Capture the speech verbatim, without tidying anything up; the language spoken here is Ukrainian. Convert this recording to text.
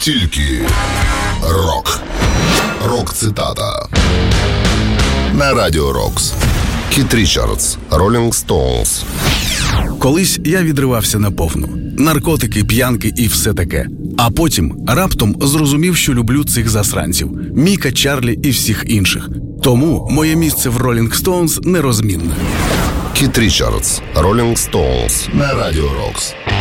Тільки рок. Рок-цитата. На Радіо Рокс. Кіт Річардс, Rolling Stones. Колись я відривався наповну. Наркотики, п'янки і все таке. А потім раптом зрозумів, що люблю цих засранців. Міка, Чарлі і всіх інших. Тому моє місце в Rolling Stones нерозмінне. Кіт Річардс, Rolling Stones. На Радіо Рокс.